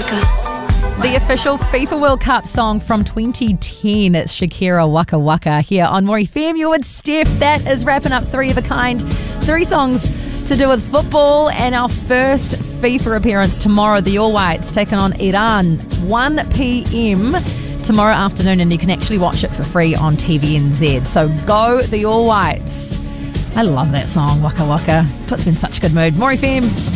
Africa. The official FIFA World Cup song from 2010. It's Shakira, Waka Waka, here on More FM. You're with Steph. That is wrapping up Three of a Kind. 3 songs to do with football, and our first FIFA appearance tomorrow. The All Whites taking on Iran, 1 p.m. tomorrow afternoon, and you can actually watch it for free on TVNZ. So go the All Whites. I love that song, Waka Waka. Puts me in such a good mood. More FM.